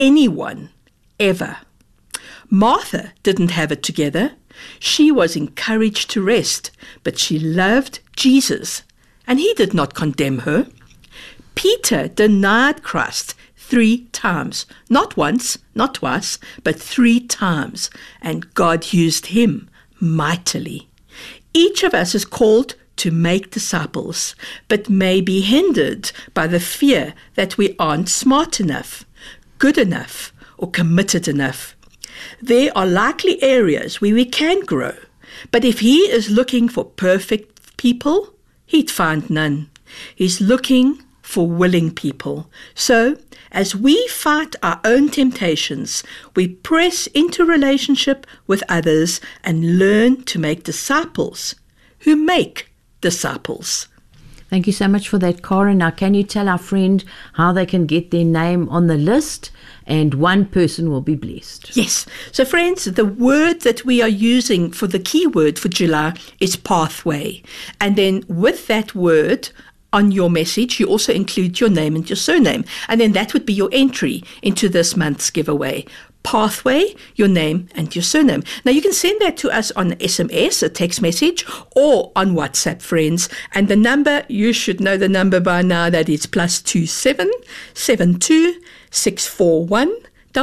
anyone ever. Martha didn't have it together. She was encouraged to rest, but she loved Jesus, and he did not condemn her. Peter denied Christ 3 times, not once, not twice, but 3 times, and God used him mightily. Each of us is called to make disciples, but may be hindered by the fear that we aren't smart enough, good enough, or committed enough. There are likely areas where we can grow, but if he is looking for perfect people, he'd find none. He's looking for willing people. So, as we fight our own temptations, we press into relationship with others and learn to make disciples who make disciples. Thank you so much for that, Karen. Now, can you tell our friend how they can get their name on the list and one person will be blessed? Yes. So, friends, the word that we are using for the key word for July is pathway. And then with that word on your message, you also include your name and your surname. And then that would be your entry into this month's giveaway. Pathway, your name, and your surname. Now, you can send that to us on SMS, a text message, or on WhatsApp, friends. And the number, you should know the number by now, that is +27 72 641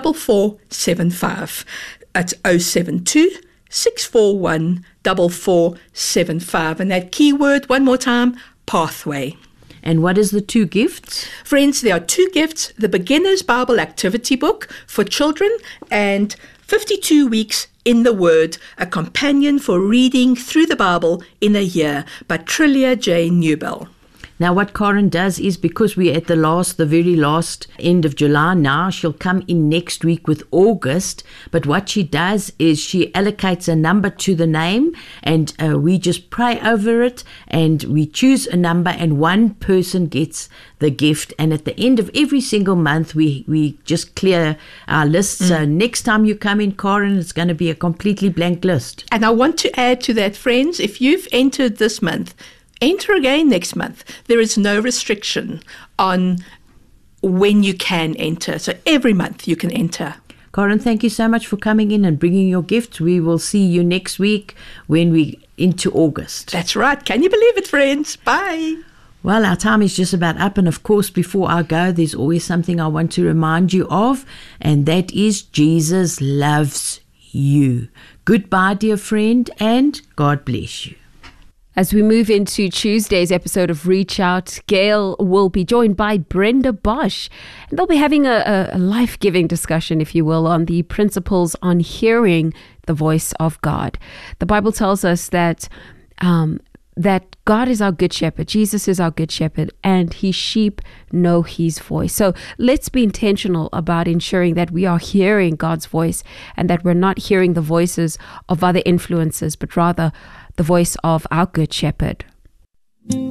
4475. It's 072 641 4475. And that keyword, one more time, pathway. And what is the 2 gifts? Friends, there are 2 gifts: the Beginner's Bible Activity Book for children and 52 Weeks in the Word, a companion for reading through the Bible in a year by Trillia J. Newbell. Now, what Karen does is, because we're at the very last end of July now, she'll come in next week with August. But what she does is she allocates a number to the name, and we just pray over it, and we choose a number, and one person gets the gift. And at the end of every single month, we just clear our list. So next time you come in, Karen, it's going to be a completely blank list. And I want to add to that, friends, if you've entered this month, enter again next month. There is no restriction on when you can enter. So every month you can enter. Karen, thank you so much for coming in and bringing your gift. We will see you next week when we into August. That's right. Can you believe it, friends? Bye. Well, our time is just about up. And of course, before I go, there's always something I want to remind you of. And that is Jesus loves you. Goodbye, dear friend, and God bless you. As we move into Tuesday's episode of Reach Out, Gail will be joined by Brenda Bosch. And they'll be having a life-giving discussion, if you will, on the principles on hearing the voice of God. The Bible tells us that God is our good shepherd. Jesus is our good shepherd, and his sheep know his voice. So let's be intentional about ensuring that we are hearing God's voice and that we're not hearing the voices of other influences, but rather the voice of our good shepherd.